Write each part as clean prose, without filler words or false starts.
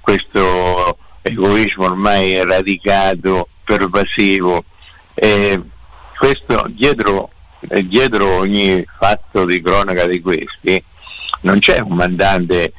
questo egoismo ormai radicato, pervasivo. Questo dietro ogni fatto di cronaca di questi non c'è un mandante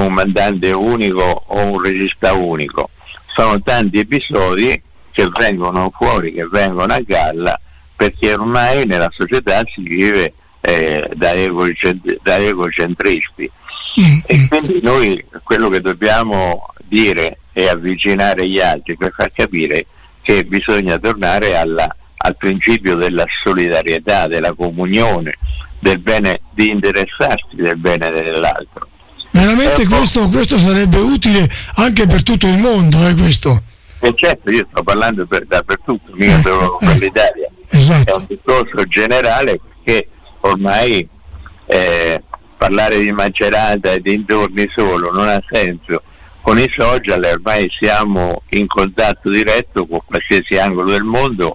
unico o un regista unico, sono tanti episodi che vengono fuori, che vengono a galla, perché ormai nella società si vive da egocentristi. E quindi noi quello che dobbiamo dire è avvicinare gli altri per far capire che bisogna tornare al principio della solidarietà, della comunione, del bene, di interessarsi del bene dell'altro. Veramente questo sarebbe utile anche per tutto il mondo, questo. E certo, io sto parlando dappertutto, mica solo per l'Italia. Esatto. È un discorso generale, perché ormai parlare di Macerata e dintorni solo non ha senso. Con i social ormai siamo in contatto diretto con qualsiasi angolo del mondo,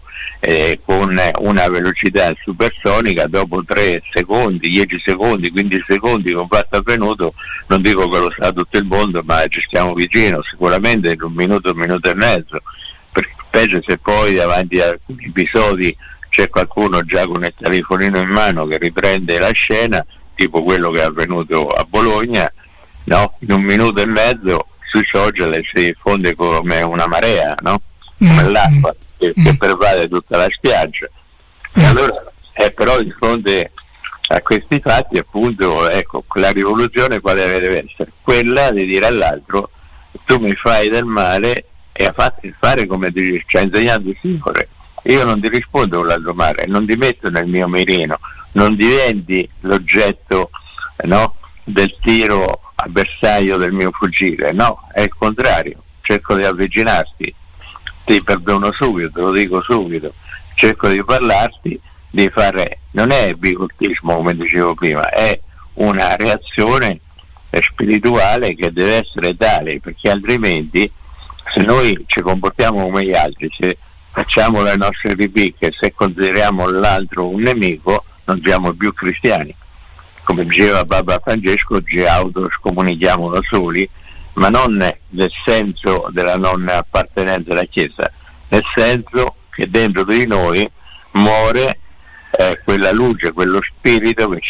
con una velocità supersonica. Dopo 3 secondi, 10 secondi, 15 secondi con fatto avvenuto, non dico che lo sa tutto il mondo, ma ci stiamo vicino, sicuramente in un minuto e mezzo, perché specie se poi davanti a alcuni episodi c'è qualcuno già con il telefonino in mano che riprende la scena, tipo quello che è avvenuto a Bologna, no? In un minuto e mezzo sui social si diffonde come una marea, no? Come l'acqua che pervade tutta la spiaggia. E allora, però di fronte a questi fatti, appunto, ecco, la rivoluzione quale deve essere? Quella di dire all'altro: tu mi fai del male e fatti fare come ci ha insegnato il Signore. Io non ti rispondo con l'altro male, non ti metto nel mio mirino, non diventi l'oggetto, no, del tiro a bersaglio del mio fucile, no, è il contrario, cerco di avvicinarti, ti perdono subito, te lo dico subito, cerco di parlarti, di fare, non è bigottismo come dicevo prima, è una reazione spirituale che deve essere tale, perché altrimenti se noi ci comportiamo come gli altri, se facciamo le nostre ripicche, se consideriamo l'altro un nemico, non siamo più cristiani. Come diceva Papa Francesco, ci autoscomunichiamo da soli, ma non nel senso della non appartenenza alla Chiesa, nel senso che dentro di noi muore quella luce, quello spirito che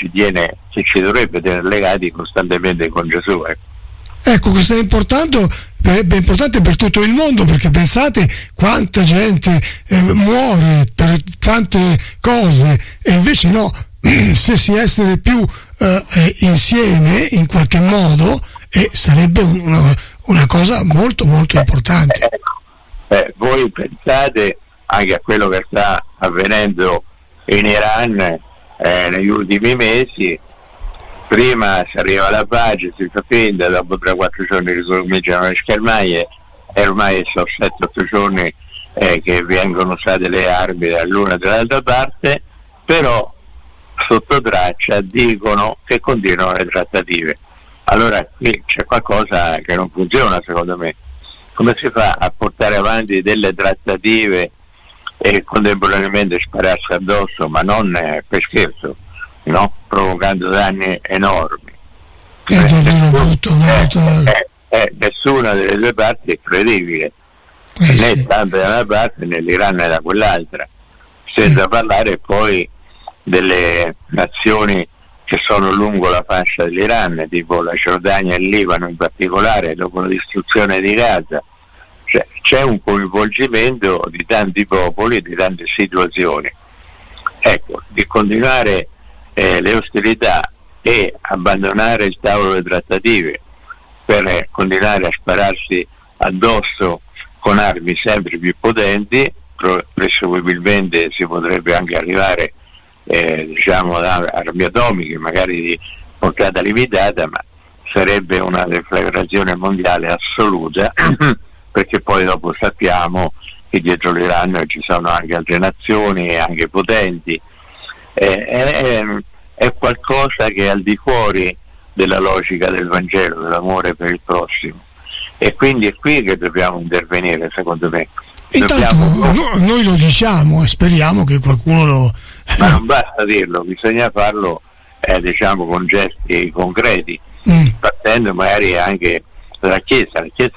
ci dovrebbe tenere legati costantemente con Gesù. Ecco, questo è importante per tutto il mondo, perché pensate quanta gente muore per tante cose, e invece no, se si essere più insieme in qualche modo, sarebbe una cosa molto molto importante. Voi pensate anche a quello che sta avvenendo in Iran negli ultimi mesi. Prima si arriva alla pace, si fa finta, dopo 3-4 giorni ricominciano le schermaglie, e ormai sono 7-8 giorni che vengono usate le armi dall'una e dall'altra parte, però sotto traccia dicono che continuano le trattative. Allora qui c'è qualcosa che non funziona, secondo me. Come si fa a portare avanti delle trattative e contemporaneamente spararsi addosso, ma non per scherzo, no? Provocando danni enormi? Nessuna delle due parti è credibile, né tanto da una parte né l'Iran né da quell'altra, senza parlare poi delle nazioni che sono lungo la fascia dell'Iran, tipo la Giordania e il Libano in particolare, dopo la distruzione di Gaza. Cioè, c'è un coinvolgimento di tanti popoli, di tante situazioni. Ecco, di continuare le ostilità e abbandonare il tavolo delle trattative per continuare a spararsi addosso con armi sempre più potenti, presumibilmente si potrebbe anche arrivare ad armi atomiche, magari di portata limitata, ma sarebbe una deflagrazione mondiale assoluta, perché poi dopo sappiamo che dietro l'Iran ci sono anche altre nazioni, anche potenti. È qualcosa che è al di fuori della logica del Vangelo, dell'amore per il prossimo, e quindi è qui che dobbiamo intervenire, secondo me. Intanto noi lo diciamo e speriamo che qualcuno lo... Ma non basta dirlo, bisogna farlo con gesti concreti, partendo magari anche dalla Chiesa. La Chiesa